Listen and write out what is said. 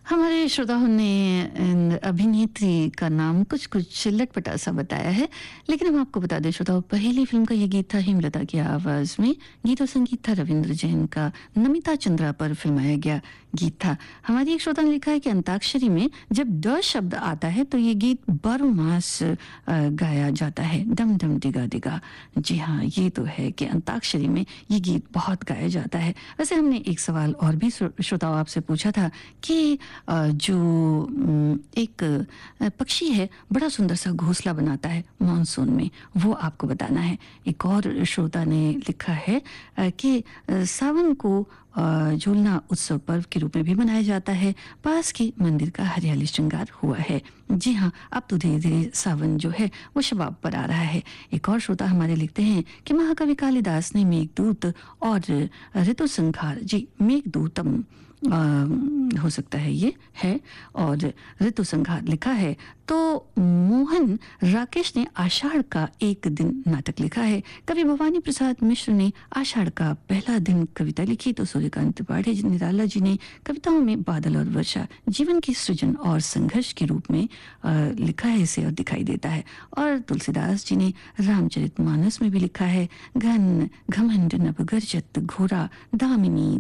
हमारे श्रोताओं ने अभिनेत्री का नाम कुछ लटपटा सा बताया है, लेकिन हम आपको बता दें श्रोताओं, पहली फिल्म का ये गीत था हेमलता की आवाज में। गीत और संगीत था रविंद्र जैन का, नमिता चंद्रा पर फिल्माया गया गीत था। हमारी एक श्रोता ने लिखा है कि अंताक्षरी में जब ड शब्द आता है तो ये गीत 12 मास गाया जाता है, डम डम डिगा डिगा। जी हाँ, ये तो है कि अंताक्षरी में ये गीत बहुत गाया जाता है। वैसे हमने एक सवाल और भी श्रोताओं आपसे पूछा था कि जो एक पक्षी है, बड़ा सुंदर सा घोंसला बनाता है मानसून में, वो आपको बताना है। एक और श्रोता ने लिखा है कि सावन को झूलना उत्सव पर्व के रूप में भी मनाया जाता है, पास के मंदिर का हरियाली श्रृंगार हुआ है। जी हाँ, अब तो धीरे धीरे सावन जो है वो शबाब पर आ रहा है। एक और श्रोता हमारे लिखते हैं कि महाकवि कालिदास ने मेघदूत और ऋतु संहार, जी मेघदूतम हो सकता है ये है, और ऋतु संहार लिखा है। तो मोहन राकेश ने आषाढ़ का एक दिन नाटक लिखा है। कवि भवानी प्रसाद मिश्र ने आषाढ़ का पहला दिन कविता लिखी। तो सूर्यकांत त्रिपाठी निराला जी ने कविताओं में बादल और वर्षा जीवन के सृजन और संघर्ष के रूप में लिखा है इसे और दिखाई देता है। और तुलसीदास जी ने रामचरितमानस में भी लिखा है, घन घमंड नभ गर्जत घोरा दामिनी